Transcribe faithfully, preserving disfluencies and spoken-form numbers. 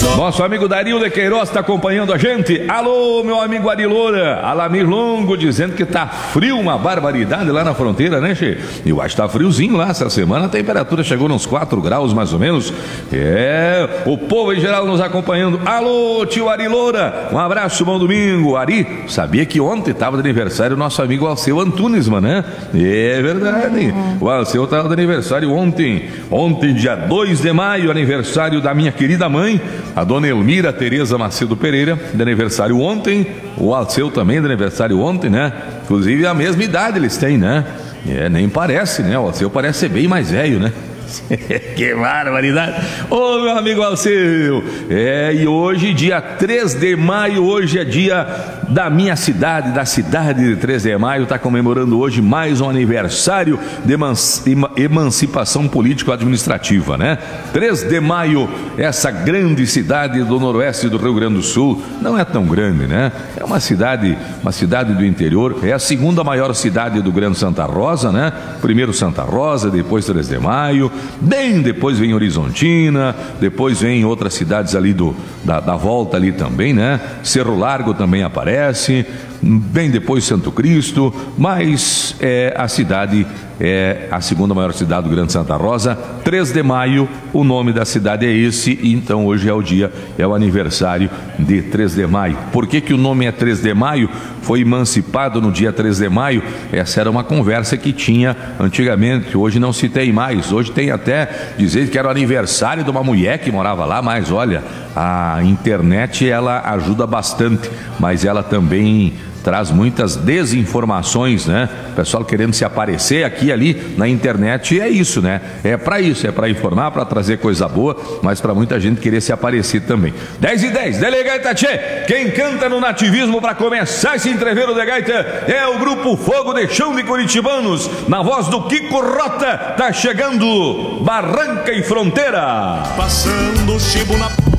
Nosso amigo Dario de Queiroz está acompanhando a gente. Alô, meu amigo Ari Loura. Alamir Longo dizendo que tá frio, uma barbaridade lá na fronteira, né, che? Eu acho que tá friozinho lá essa semana. A temperatura chegou nos quatro graus, mais ou menos. É, o povo em geral nos acompanhando. Alô, tio Ari Loura. Um abraço, bom domingo. Ari, sabia que ontem estava de aniversário o nosso amigo Alceu Antunes, mano, né? É verdade. O Alceu estava de aniversário ontem. Ontem, dia dois de maio, aniversário da minha querida mãe, a dona Elmira Tereza Macedo Pereira, de aniversário ontem. O Alceu também de aniversário ontem, né? Inclusive a mesma idade eles têm, né? É, nem parece, né? O Alceu parece ser bem mais velho, né? Que barbaridade. Ô, meu amigo Alceu. É, e hoje, dia três de maio, hoje é dia da minha cidade, da cidade de três de maio, está comemorando hoje mais um aniversário de emancipação político-administrativa, né? três de maio, essa grande cidade do noroeste do Rio Grande do Sul, não é tão grande, né? É uma cidade, uma cidade do interior, é a segunda maior cidade do Grande Santa Rosa, né? Primeiro Santa Rosa, depois três de maio, bem depois vem Horizontina, depois vem outras cidades ali do, da, da volta ali também, né? Cerro Largo também aparece, bem depois Santo Cristo, mas é, a cidade é a segunda maior cidade do Grande Santa Rosa. Três de maio, o nome da cidade é esse, e então hoje é o dia, é o aniversário de três de maio. Por que que o nome é três de maio? Foi emancipado no dia três de maio. Essa era uma conversa que tinha antigamente, hoje não se tem mais. Hoje tem até dizer que era o aniversário de uma mulher que morava lá, mas olha, a internet ela ajuda bastante, mas ela também traz muitas desinformações, né? O pessoal querendo se aparecer aqui e ali na internet, é isso, né? É para isso, é para informar, para trazer coisa boa, mas para muita gente querer se aparecer também. dez e dez, Delegaita Tchê, quem canta no nativismo para começar esse entreveiro de gaita é o Grupo Fogo de Chão de Curitibanos, na voz do Kiko Rota. Tá chegando Barranca e Fronteira. Passando o chibo na